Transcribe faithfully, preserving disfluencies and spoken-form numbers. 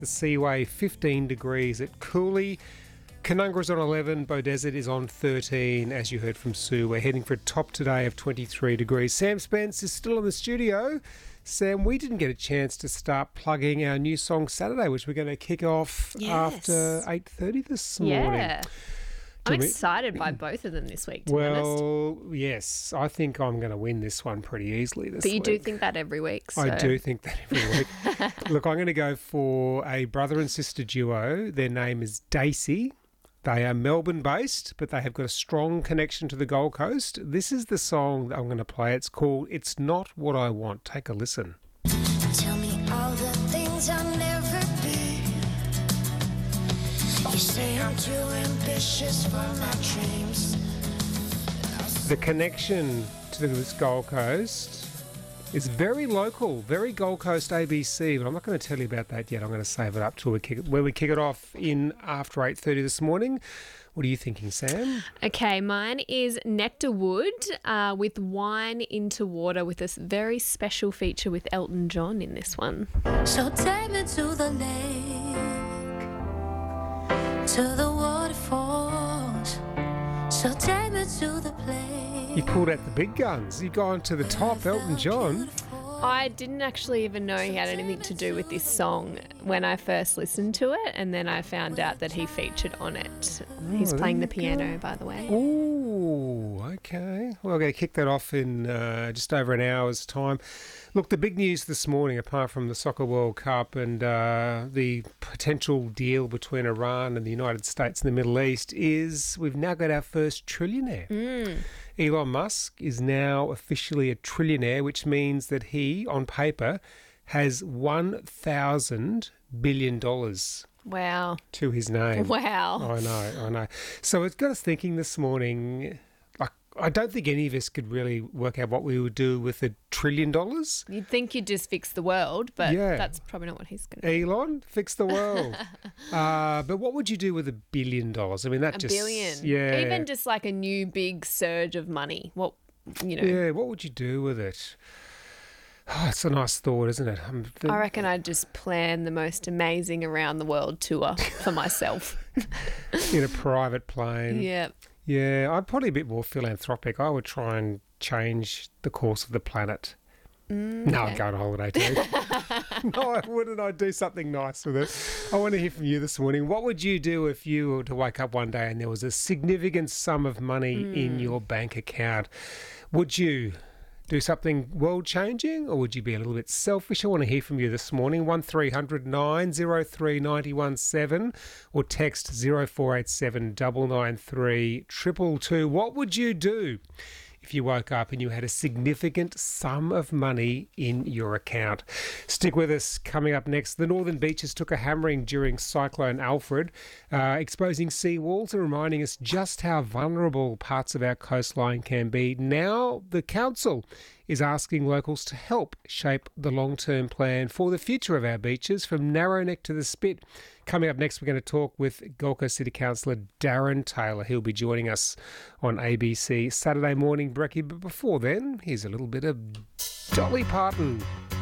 The Seaway, fifteen degrees at Cooley. Canungra's on eleven, Beaudesert is on thirteen, as you heard from Sue. We're heading for a top today of twenty-three degrees. Sam Spence is still in the studio. Sam, we didn't get a chance to start plugging our new song Saturday, which we're going to kick off yes. after eight thirty this morning. Yeah. I'm excited by both of them this week, to well, be honest. Well, yes, I think I'm going to win this one pretty easily this week. But you week. do think that every week. So. I do think that every week. Look, I'm going to go for a brother and sister duo. Their name is Dacey. They are Melbourne-based, but they have got a strong connection to the Gold Coast. This is the song that I'm going to play. It's called It's Not What I Want. Take a listen. Tell me all the things I'll never be. You say I'm too ambitious for my dreams. The connection to this Gold Coast is very local, very Gold Coast A B C, but I'm not going to tell you about that yet. I'm going to save it up till we kick it, where we kick it off in after eight thirty this morning. What are you thinking, Sam? Okay, mine is Nectar Wood uh, with Wine into Water, with this very special feature with Elton John in this one. So take me to the lake, to the waterfalls. So take me to the place. You pulled out the big guns. You've gone to the top, Elton John. I didn't actually even know he had anything to do with this song when I first listened to it, and then I found out that he featured on it. Oh, He's playing the go. piano, by the way. Oh, okay. Well, I'm going to kick that off in uh, just over an hour's time. Look, the big news this morning, apart from the Soccer World Cup and uh, the potential deal between Iran and the United States and the Middle East, is we've now got our first trillionaire. Mm. Elon Musk is now officially a trillionaire, which means that he, on paper, has one thousand billion dollars Wow. to his name. Wow. I know, I know. So it got us thinking this morning, like, I don't think any of us could really work out what we would do with a trillion dollars. You'd think you'd just fix the world, but Yeah. that's probably not what he's going to do. Elon, fix the world. uh, but what would you do with a billion dollars? I mean, that A just... billion. Yeah. Even just like a new big surge of money. What, you know. Yeah, what would you do with it? Oh, it's a nice thought, isn't it? Um, the, I reckon I'd just plan the most amazing around the world tour for myself. in a private plane. Yeah. Yeah, I'm probably a bit more philanthropic. I would try and change the course of the planet. Mm, no, okay. I'd go on holiday too. No, I wouldn't. I'd do something nice with it. I want to hear from you this morning. What would you do if you were to wake up one day and there was a significant sum of money Mm. in your bank account? Would you do something world-changing, or would you be a little bit selfish? I want to hear from you this morning. one three hundred nine oh three nine one seven or text zero four eight seven nine nine three two two two. What would you do if you woke up and you had a significant sum of money in your account? Stick with us. Coming up next, the Northern Beaches took a hammering during Cyclone Alfred, uh, exposing seawalls and reminding us just how vulnerable parts of our coastline can be. Now the council is asking locals to help shape the long-term plan for the future of our beaches, from Narrowneck to the Spit. Coming up next, we're going to talk with Gold Coast City Councillor Darren Taylor. He'll be joining us on A B C Saturday Morning Brekkie. But before then, here's a little bit of Dolly Parton.